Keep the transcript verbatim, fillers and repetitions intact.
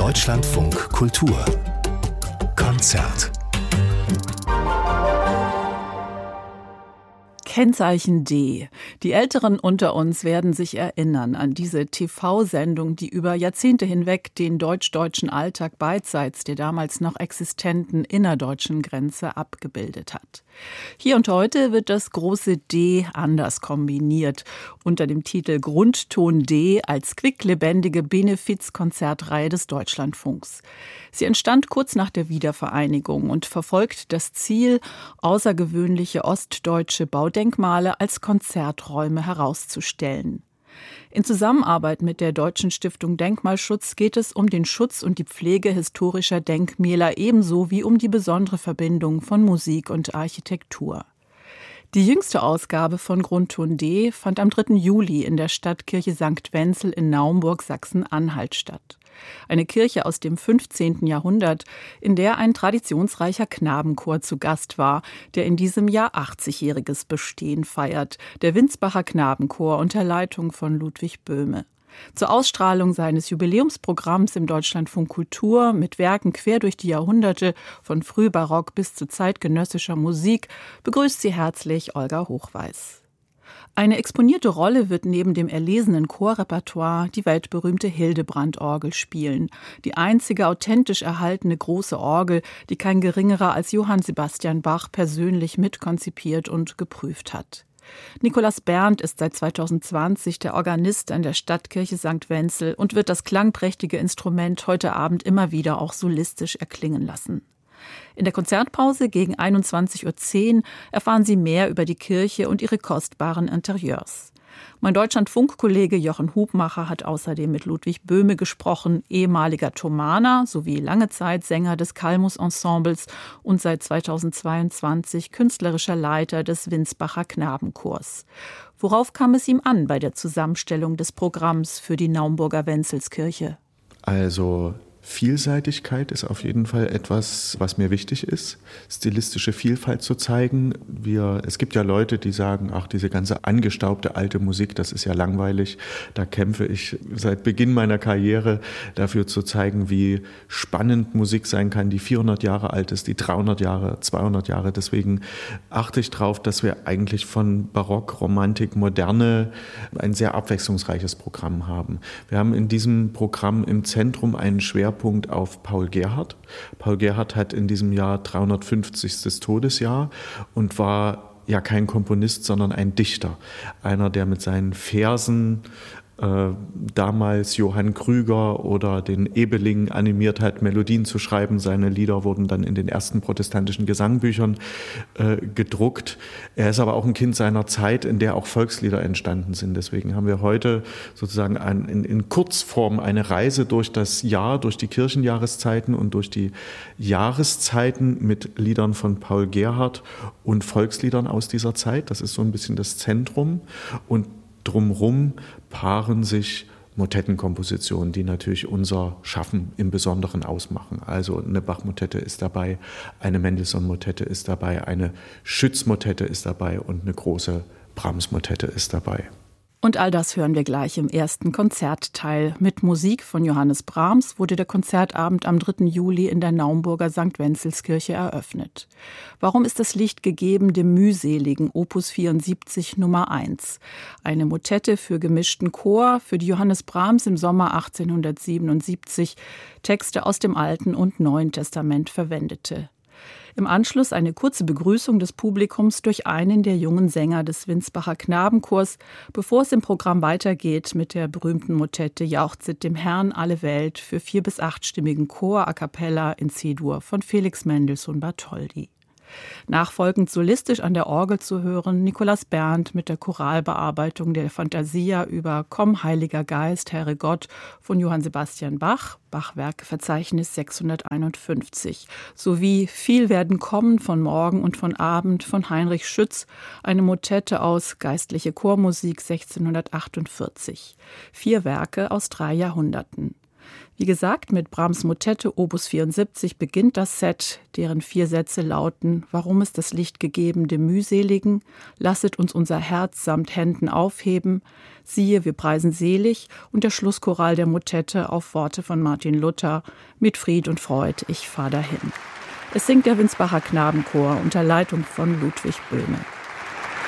Deutschlandfunk Kultur Konzert. Kennzeichen D. Die Älteren unter uns werden sich erinnern an diese T V-Sendung, die über Jahrzehnte hinweg den deutsch-deutschen Alltag beidseits der damals noch existenten innerdeutschen Grenze abgebildet hat. Hier und heute wird das große D anders kombiniert, unter dem Titel Grundton D als quicklebendige Benefizkonzertreihe des Deutschlandfunks. Sie entstand kurz nach der Wiedervereinigung und verfolgt das Ziel, außergewöhnliche ostdeutsche Baudenkmale als Konzerträume herauszustellen. In Zusammenarbeit mit der Deutschen Stiftung Denkmalschutz geht es um den Schutz und die Pflege historischer Denkmäler ebenso wie um die besondere Verbindung von Musik und Architektur. Die jüngste Ausgabe von Grundton D fand am dritten Juli in der Stadtkirche Sankt Wenzel in Naumburg, Sachsen-Anhalt statt. Eine Kirche aus dem fünfzehnten Jahrhundert, in der ein traditionsreicher Knabenchor zu Gast war, der in diesem Jahr achtzigjähriges Bestehen feiert, der Winsbacher Knabenchor unter Leitung von Ludwig Böhme. Zur Ausstrahlung seines Jubiläumsprogramms im Deutschlandfunk Kultur mit Werken quer durch die Jahrhunderte, von Frühbarock bis zu zeitgenössischer Musik, begrüßt sie herzlich Olga Hochweis. Eine exponierte Rolle wird neben dem erlesenen Chorrepertoire die weltberühmte Hildebrand-Orgel spielen. Die einzige authentisch erhaltene große Orgel, die kein geringerer als Johann Sebastian Bach persönlich mitkonzipiert und geprüft hat. Nikolaus Berndt ist seit zweitausendzwanzig der Organist an der Stadtkirche Sankt Wenzel und wird das klangprächtige Instrument heute Abend immer wieder auch solistisch erklingen lassen. In der Konzertpause gegen einundzwanzig Uhr zehn erfahren Sie mehr über die Kirche und ihre kostbaren Interieurs. Mein Deutschlandfunk-Kollege Jochen Hubmacher hat außerdem mit Ludwig Böhme gesprochen, ehemaliger Thomaner sowie lange Zeit Sänger des Kalmus-Ensembles und seit zweitausendzweiundzwanzig künstlerischer Leiter des Winsbacher Knabenchors. Worauf kam es ihm an bei der Zusammenstellung des Programms für die Naumburger Wenzelskirche? Also Vielseitigkeit ist auf jeden Fall etwas, was mir wichtig ist, stilistische Vielfalt zu zeigen. Wir, es gibt ja Leute, die sagen, ach, diese ganze angestaubte alte Musik, das ist ja langweilig. Da kämpfe ich seit Beginn meiner Karriere dafür zu zeigen, wie spannend Musik sein kann, die vierhundert Jahre alt ist, die dreihundert Jahre, zweihundert Jahre. Deswegen achte ich darauf, dass wir eigentlich von Barock, Romantik, Moderne ein sehr abwechslungsreiches Programm haben. Wir haben in diesem Programm im Zentrum einen Schwerpunkt auf Paul Gerhardt. Paul Gerhardt hat in diesem Jahr dreihundertfünfzigstes Todesjahr und war ja kein Komponist, sondern ein Dichter. Einer, der mit seinen Versen äh, damals Johann Krüger oder den Ebeling animiert hat, Melodien zu schreiben. Seine Lieder wurden dann in den ersten protestantischen Gesangbüchern äh, gedruckt. Er ist aber auch ein Kind seiner Zeit, in der auch Volkslieder entstanden sind. Deswegen haben wir heute sozusagen ein, in, in Kurzform eine Reise durch das Jahr, durch die Kirchenjahreszeiten und durch die Jahreszeiten mit Liedern von Paul Gerhardt und Volksliedern aus dieser Zeit. Das ist so ein bisschen das Zentrum. Und drumherum paaren sich Motettenkompositionen, die natürlich unser Schaffen im Besonderen ausmachen. Also eine Bach-Motette ist dabei, eine Mendelssohn-Motette ist dabei, eine Schütz-Motette ist dabei und eine große Brahms-Motette ist dabei. Und all das hören wir gleich im ersten Konzertteil. Mit Musik von Johannes Brahms wurde der Konzertabend am dritten Juli in der Naumburger Sankt Wenzelskirche eröffnet. Warum ist das Licht gegeben dem mühseligen Opus vierundsiebzig Nummer eins? Eine Motette für gemischten Chor, für die Johannes Brahms im Sommer achtzehnhundertsiebenundsiebzig Texte aus dem Alten und Neuen Testament verwendete. Im Anschluss eine kurze Begrüßung des Publikums durch einen der jungen Sänger des Winsbacher Knabenchors, bevor es im Programm weitergeht mit der berühmten Motette Jauchzet dem Herrn alle Welt für vier- bis achtstimmigen Chor a cappella in C-Dur von Felix Mendelssohn Bartholdy. Nachfolgend solistisch an der Orgel zu hören, Nikolaus Berndt mit der Choralbearbeitung der Fantasia über Komm, Heiliger Geist, Herre Gott von Johann Sebastian Bach, Bachwerkverzeichnis sechshunderteinundfünfzig, sowie Viel werden kommen von Morgen und von Abend von Heinrich Schütz, eine Motette aus Geistliche Chormusik sechzehnhundertachtundvierzig. Vier Werke aus drei Jahrhunderten. Wie gesagt, mit Brahms Motette Opus vierundsiebzig beginnt das Set, deren vier Sätze lauten: Warum ist das Licht gegeben dem Mühseligen? Lasset uns unser Herz samt Händen aufheben. Siehe, wir preisen selig. Und der Schlusschoral der Motette auf Worte von Martin Luther: Mit Fried und Freud, ich fahr dahin. Es singt der Winsbacher Knabenchor unter Leitung von Ludwig Böhme.